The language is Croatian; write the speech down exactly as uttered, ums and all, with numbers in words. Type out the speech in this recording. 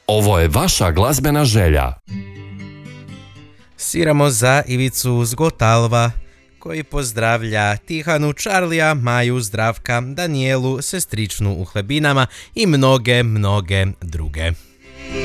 Ovo je vaša glazbena želja. Sviramo za Ivicu Zgotalva, koji pozdravlja Tihanu, Čarlija, Maju, Zdravka, Danijelu, sestričnu u Hlebinama i mnoge, mnoge druge.